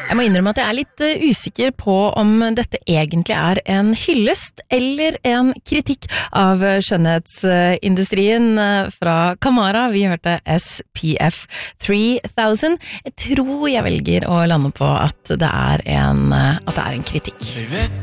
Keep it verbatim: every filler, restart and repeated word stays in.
Jeg må innrømme at jeg er litt uh, usikker på om dette egentlig er en hyllest eller en kritikk av skjønnhetsindustrien uh, fra Camara. Vi hørte S P F tre tusen. Jeg tror jeg velger å lande på at det er en, uh, at det er en kritikk.